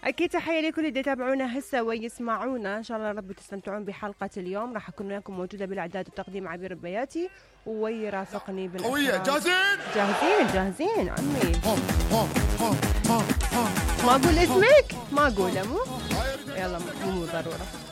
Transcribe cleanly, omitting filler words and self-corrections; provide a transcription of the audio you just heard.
أكيد تحية لكل اللي يتابعونا هسه ويسمعونا. إن شاء الله رب تستمتعون بحلقة اليوم. راح أكون وياكم موجودة بالإعداد والتقديم عبير البياتي، ويرافقني قوية. جاهزين؟ جاهزين عمي. ما أقول اسمك؟ ما أقوله مو؟ يلا مو ضرورة.